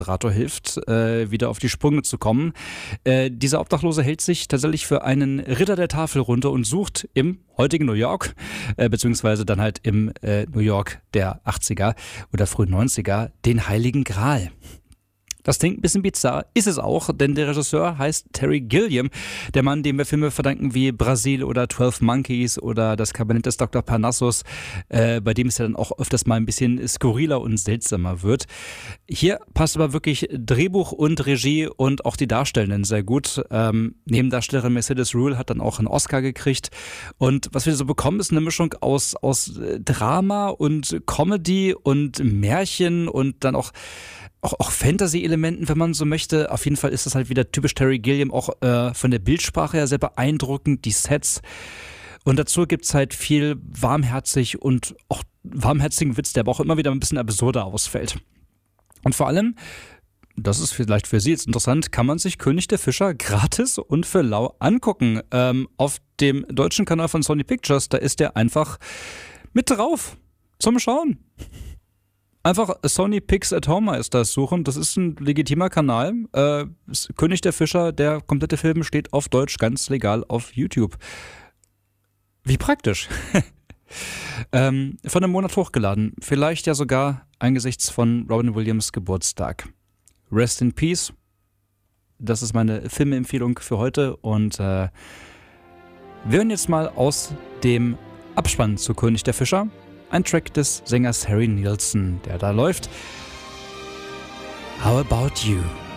Moderator hilft, wieder auf die Sprünge zu kommen. Dieser Obdachlose hält sich tatsächlich für einen Ritter der Tafel runter und sucht im heutigen New York, beziehungsweise dann halt im New York der 80er oder frühen 90er, den Heiligen Gral. Das klingt ein bisschen bizarr, ist es auch, denn der Regisseur heißt Terry Gilliam, der Mann, dem wir Filme verdanken wie Brasil oder 12 Monkeys oder das Kabinett des Dr. Parnassus, bei dem es ja dann auch öfters mal ein bisschen skurriler und seltsamer wird. Hier passt aber wirklich Drehbuch und Regie und auch die Darstellenden sehr gut. Nebendarstellerin Mercedes Ruehl hat dann auch einen Oscar gekriegt und was wir so bekommen, ist eine Mischung aus Drama und Comedy und Märchen und dann auch Fantasy-Elementen, wenn man so möchte. Auf jeden Fall ist das halt wieder typisch Terry Gilliam, auch von der Bildsprache her sehr beeindruckend, die Sets. Und dazu gibt es halt viel warmherzig und auch warmherzigen Witz, der aber auch immer wieder ein bisschen absurder ausfällt. Und vor allem, das ist vielleicht für Sie jetzt interessant, kann man sich König der Fischer gratis und für lau angucken. Auf dem deutschen Kanal von Sony Pictures, da ist der einfach mit drauf zum Schauen. Einfach Sony Pix at Home ist das suchen. Das ist ein legitimer Kanal. König der Fischer, der komplette Film steht auf Deutsch ganz legal auf YouTube. Wie praktisch. Von einem Monat hochgeladen. Vielleicht ja sogar angesichts von Robin Williams Geburtstag. Rest in Peace. Das ist meine Filmempfehlung für heute. Und wir hören jetzt mal aus dem Abspann zu König der Fischer. Ein Track des Sängers Harry Nilsson, der da läuft. How About You?